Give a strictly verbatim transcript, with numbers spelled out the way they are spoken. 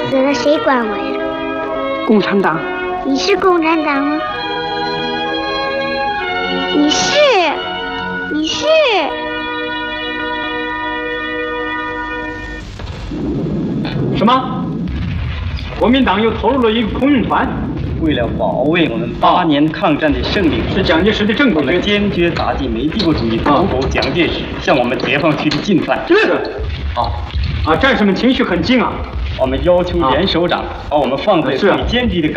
死了谁管我呀？ 共产党。 你是共产党吗？你是，你是。 什么？国民党又投入了一个空运团？ 为了保卫我们八年抗战的胜利， 是蒋介石的政府人坚决打击没帝国主义头头蒋介石向我们解放区的进犯。 这个，啊啊，战士们情绪很激昂。 我们要求严首长把我们放在最艰巨的